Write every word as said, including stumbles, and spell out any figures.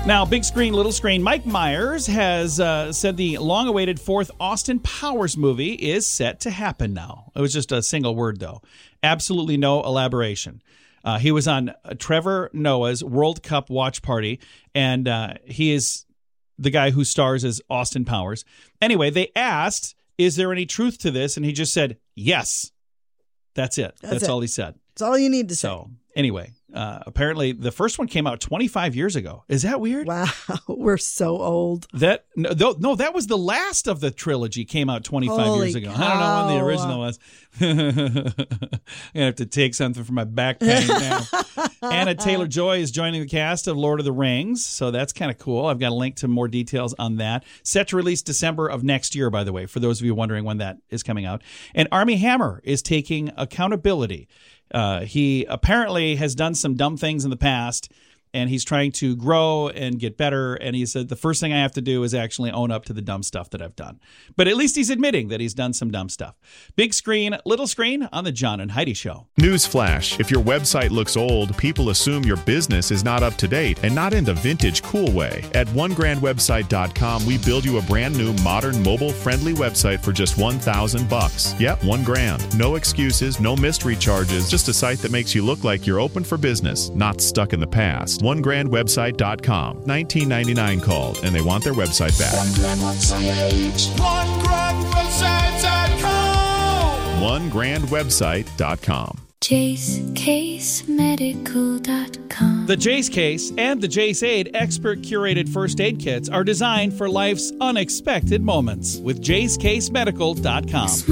Now, big screen, little screen, Mike Myers has uh, said the long-awaited fourth Austin Powers movie is set to happen now. It was just a single word, though. Absolutely no elaboration. Uh, he was on Trevor Noah's World Cup watch party, and uh, he is the guy who stars as Austin Powers. Anyway, they asked, is there any truth to this? And he just said, yes. That's it. That's, That's it. all he said. That's all you need to say. So, anyway, uh, apparently the first one came out twenty-five years ago. Is that weird? Wow, we're so old. That no, no, that was the last of the trilogy. Came out twenty-five Holy years ago. cow. I don't know when the original was. I'm gonna have to take something from my back pain now. Anna Taylor-Joy is joining the cast of Lord of the Rings, so that's kind of cool. I've got a link to more details on that. Set to release December of next year, by the way, for those of you wondering when that is coming out. And Armie Hammer is taking accountability. Uh, he apparently has done some dumb things in the past, and he's trying to grow and get better. And he said, the first thing I have to do is actually own up to the dumb stuff that I've done. But at least he's admitting that he's done some dumb stuff. Big screen, little screen on the John and Heidi Show. Newsflash. If your website looks old, people assume your business is not up to date and not in the vintage cool way. At one grand website dot com, we build you a brand new, modern, mobile-friendly website for just one thousand bucks. Yep, one grand. No excuses, no mystery charges, just a site that makes you look like you're open for business, not stuck in the past. one grand website dot com. nineteen ninety-nine called, and they want their website back. one grand website dot com. one grand website dot com. Jace Case Medical dot com. The Jace Case and the Jace Aid expert curated first aid kits are designed for life's unexpected moments with Jace Case Medical dot com.